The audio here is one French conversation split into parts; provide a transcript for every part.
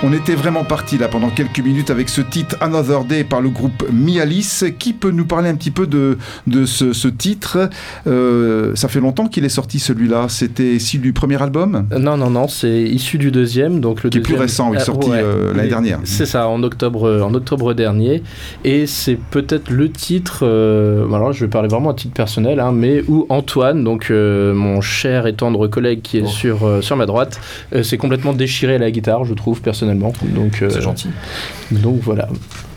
On était vraiment parti là pendant quelques minutes avec ce titre Another Day par le groupe Mialis. Qui peut nous parler un petit peu de ce titre? Ça fait longtemps qu'il est sorti celui-là. C'était issu du premier album? Non, c'est issu du deuxième. Donc le qui deuxième, est plus récent, il est sorti l'année dernière. C'est ça, en octobre dernier. Et c'est peut-être le titre, alors je vais parler vraiment à titre personnel, mais où Antoine, donc mon cher et tendre collègue qui est sur ma droite, s'est complètement déchiré à la guitare, je trouve, personnellement. Donc, c'est gentil. Donc voilà.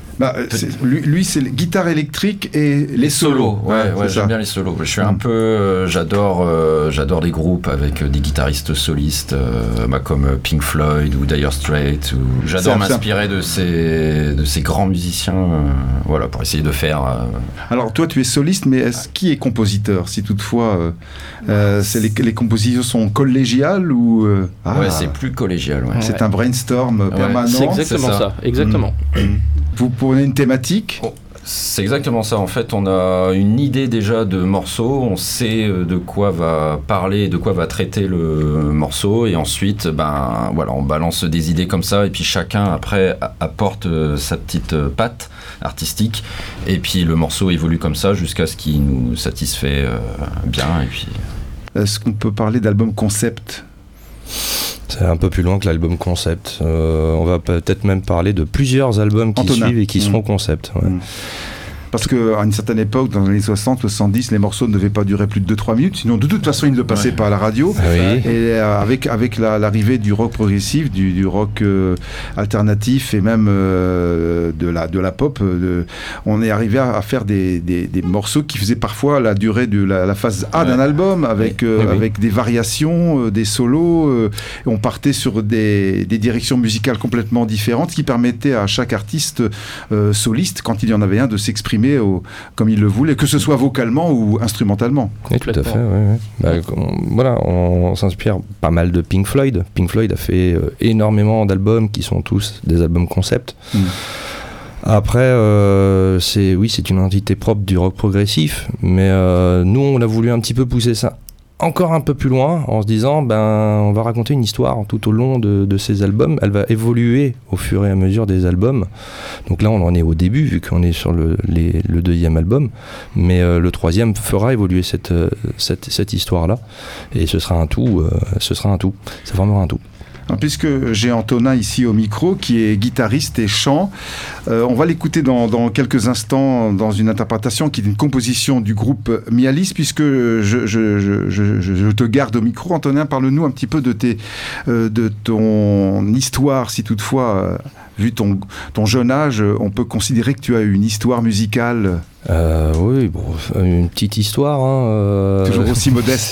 Lui, c'est la guitare électrique et les solos. Ouais, j'aime bien les solos. Je suis un peu, j'adore les groupes avec des guitaristes solistes, comme Pink Floyd ou Dire Straits. J'adore m'inspirer de ces grands musiciens, pour essayer de faire. Alors toi, tu es soliste, mais qui est compositeur, si toutefois les compositions sont collégiales ou c'est plus collégial. Ouais. C'est un brainstorm permanent. C'est exactement ça. Exactement. Vous prenez une thématique? C'est exactement ça. En fait, on a une idée déjà de morceau, on sait de quoi va parler, de quoi va traiter le morceau, et ensuite, on balance des idées comme ça, et puis chacun après apporte sa petite patte artistique, et puis le morceau évolue comme ça jusqu'à ce qu'il nous satisfait bien. Et puis. Est-ce qu'on peut parler d'album concept? C'est un peu plus loin que l'album concept. On va peut-être même parler de plusieurs albums qui suivent et qui seront concept. Ouais. Parce qu'à une certaine époque, dans les années 60, 70, les morceaux ne devaient pas durer plus de 2-3 minutes, sinon de toute façon ils ne passaient pas à la radio. Oui. Et avec l'arrivée du rock progressif, du rock alternatif et même de la pop, on est arrivé à faire des morceaux qui faisaient parfois la durée de la phase A d'un album, avec des variations, des solos. On partait sur des directions musicales complètement différentes, qui permettaient à chaque artiste soliste, quand il y en avait un, de s'exprimer comme il le voulait, que ce soit vocalement ou instrumentalement. Oui, tout à fait. On s'inspire pas mal de Pink Floyd. Pink Floyd a fait énormément d'albums qui sont tous des albums concept. Après, c'est une entité propre du rock progressif, mais nous, on a voulu un petit peu pousser ça encore un peu plus loin, en se disant on va raconter une histoire tout au long de ces albums. Elle va évoluer au fur et à mesure des albums. Donc là on en est au début, vu qu'on est sur le deuxième album, mais le troisième fera évoluer cette histoire là, et ce sera un tout, ça formera un tout. Puisque j'ai Antonin ici au micro, qui est guitariste et chant, on va l'écouter dans quelques instants dans une interprétation qui est une composition du groupe Mialis. Puisque je te garde au micro, Antonin, parle-nous un petit peu de ton histoire, si toutefois, vu ton jeune âge, on peut considérer que tu as une histoire musicale. Oui, une petite histoire. Toujours aussi modeste,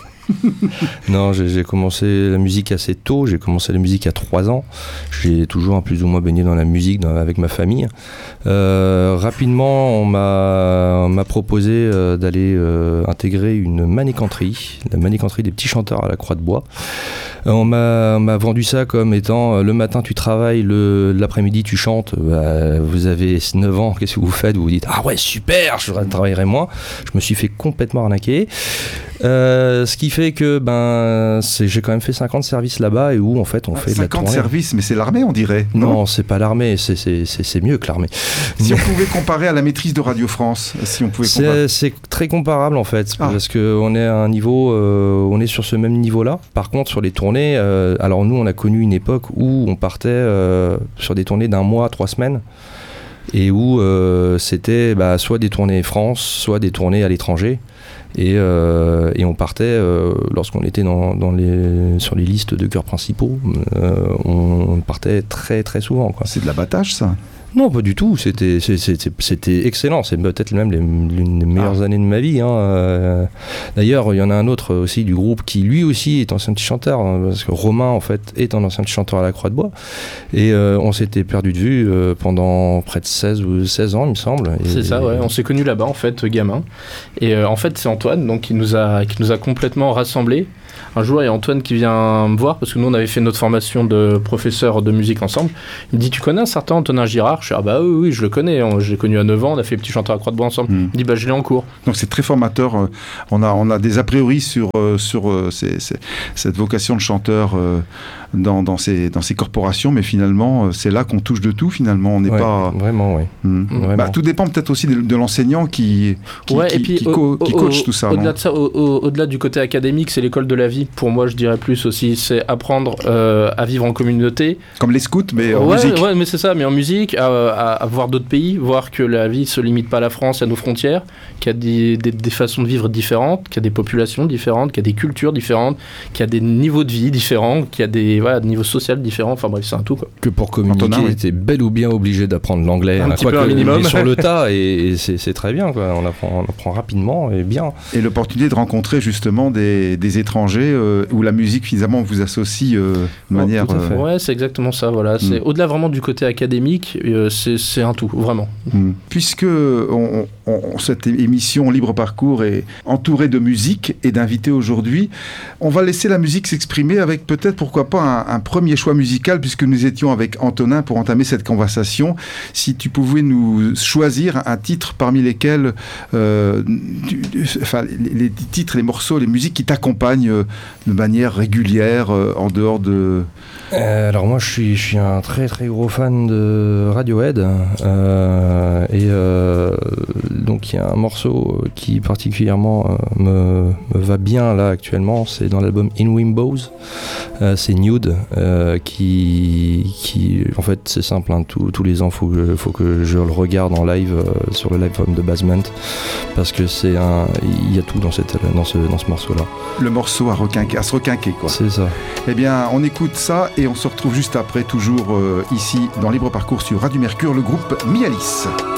Non, j'ai commencé la musique assez tôt. J'ai commencé la musique à 3 ans. J'ai toujours plus ou moins baigné dans la musique avec ma famille. Rapidement, on m'a proposé d'aller intégrer une manicanterie, la manicanterie des petits chanteurs à la Croix de Bois. On m'a vendu ça comme étant le matin tu travailles, l'après-midi tu chantes. Vous avez 9 ans, qu'est-ce que vous faites? Vous vous dites ah ouais super, je travaillerai moins. Je me suis fait complètement arnaquer. Ce qui fait que j'ai quand même fait 50 services là-bas, et où en fait on fait de la tournée. 50 services, mais c'est l'armée on dirait. Non, c'est pas l'armée, c'est mieux que l'armée. Si on pouvait comparer à la maîtrise de Radio France, c'est très comparable en fait, parce qu'on est à un niveau, on est sur ce même niveau-là. Par contre sur les tournées, alors nous on a connu une époque où on partait sur des tournées d'1 mois, 3 semaines. Et où c'était soit des tournées France, soit des tournées à l'étranger. Et on partait, lorsqu'on était sur les listes de chœurs principaux, on partait très très souvent. C'est de l'abattage, ça? Non, pas du tout. C'était excellent. C'est peut-être même l'une des meilleures années de ma vie. D'ailleurs, il y en a un autre aussi du groupe qui lui aussi est ancien petit chanteur, parce que Romain en fait est un ancien petit chanteur à la Croix de Bois. Et on s'était perdu de vue pendant près de 16 ans, il me semble. C'est ça, ouais. On s'est connus là-bas en fait, gamin. Et en fait, c'est Antoine donc qui nous a complètement rassemblés. Un jour, il y a Antoine qui vient me voir, parce que nous, on avait fait notre formation de professeur de musique ensemble. Il me dit, tu connais un certain Antonin Girard? Je dis, oui, je le connais. Je l'ai connu à 9 ans, on a fait Petit Chanteur à Croix de Bois ensemble. Il me dit, je l'ai en cours. Donc c'est très formateur. On a des a priori sur cette vocation de chanteur dans ces corporations, mais finalement, c'est là qu'on touche de tout. Finalement, on n'est pas vraiment, oui. Bah, tout dépend peut-être aussi de l'enseignant qui coach tout ça. Au-delà de ça, au-delà du côté académique, c'est l'école de la vie. Pour moi, je dirais plus aussi, c'est apprendre à vivre en communauté. Comme les scouts, mais en musique. Ouais, mais c'est ça, mais en musique, à voir d'autres pays, voir que la vie se limite pas à la France, à nos frontières, qu'il y a des façons de vivre différentes, qu'il y a des populations différentes, qu'il y a des cultures différentes, qu'il y a des niveaux de vie différents, qu'il y a des niveaux sociaux différents. Enfin bref, c'est un tout, quoi. Que pour communiquer, t'es bel ou bien obligé d'apprendre l'anglais, un petit peu un minimum sur le tas, et c'est très bien, quoi. On apprend rapidement et bien. Et l'opportunité de rencontrer justement des étrangers où la musique finalement vous associe de manière. Ouais, c'est exactement ça. Voilà, c'est au-delà vraiment du côté académique, c'est un tout, vraiment. Puisque cette émission Libre Parcours est entourée de musique et d'invités aujourd'hui, on va laisser la musique s'exprimer avec peut-être, pourquoi pas, un premier choix musical, puisque nous étions avec Antonin pour entamer cette conversation. Si tu pouvais nous choisir un titre parmi lesquels, les titres, les morceaux, les musiques qui t'accompagnent de manière régulière en dehors de... Alors moi je suis un très très gros fan de Radiohead donc il y a un morceau qui particulièrement me va bien là actuellement, c'est dans l'album In Wimbos, c'est Nude, qui en fait c'est simple, hein, tous les ans faut que je le regarde en live sur le live de Basement, parce que il y a tout dans ce morceau là. Le morceau à se requinquer, quoi. C'est ça. Eh bien on écoute ça et on se retrouve juste après, toujours ici dans Libre Parcours sur Radio Mercure, le groupe Mialis.